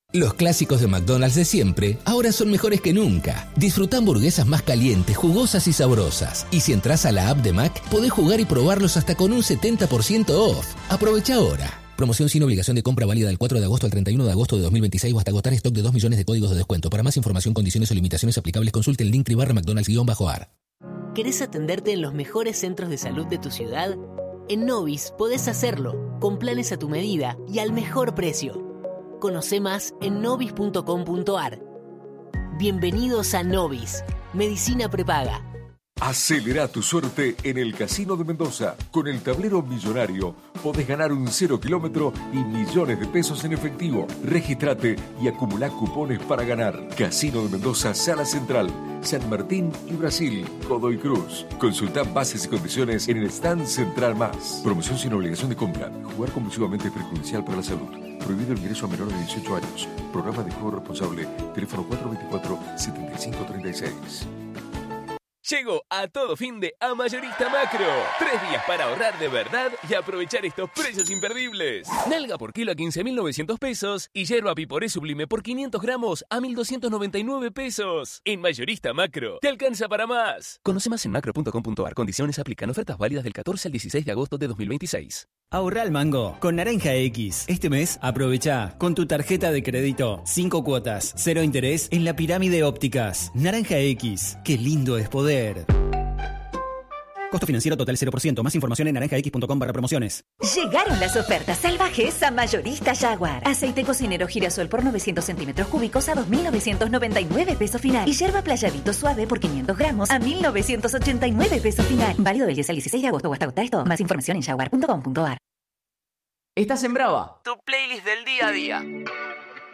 Los clásicos de McDonald's de siempre ahora son mejores que nunca. Disfruta hamburguesas más calientes, jugosas y sabrosas. Y si entras a la app de Mac, podés jugar y probarlos hasta con un 70% off. Aprovecha ahora. Promoción sin obligación de compra válida del 4 de agosto al 31 de agosto de 2026 o hasta agotar stock de 2 millones de códigos de descuento. Para más información, condiciones o limitaciones aplicables, consulte el link /McDonald's-AR. ¿Querés atenderte en los mejores centros de salud de tu ciudad? En Novis podés hacerlo, con planes a tu medida y al mejor precio. Conoce más en novis.com.ar. Bienvenidos a Novis, medicina prepaga. Acelera tu suerte en el Casino de Mendoza. Con el tablero millonario podés ganar un 0 kilómetro y millones de pesos en efectivo. Regístrate y acumulá cupones para ganar. Casino de Mendoza, Sala Central, San Martín y Brasil, Godoy Cruz. Consultá bases y condiciones en el stand Central Más. Promoción sin obligación de compra. Jugar compulsivamente es perjudicial para la salud. Prohibido el ingreso a menores de 18 años. Programa de juego responsable. Teléfono 424-7536. Llegó a todo fin de a Mayorista Macro. 3 días para ahorrar de verdad y aprovechar estos precios imperdibles. Nalga por kilo a 15.900 pesos y yerba piporé sublime por 500 gramos a 1.299 pesos. En Mayorista Macro, te alcanza para más. Conoce más en macro.com.ar. Condiciones aplican. Ofertas válidas del 14 al 16 de agosto de 2026. Ahorra al mango con Naranja X. Este mes aprovecha con tu tarjeta de crédito 5 cuotas, 0 interés en la Pirámide Ópticas. Naranja X, qué lindo es poder. Costo financiero total 0%. Más información en naranjax.com/promociones. Llegaron las ofertas salvajes a Mayorista Jaguar. Aceite cocinero girasol por 900 centímetros cúbicos a 2.999 pesos final. Y yerba playadito suave por 500 gramos a 1.989 pesos final. Válido del 10 al 16 de agosto o hasta agotar esto. Más información en jaguar.com.ar. Estás en Brava, tu playlist del día a día.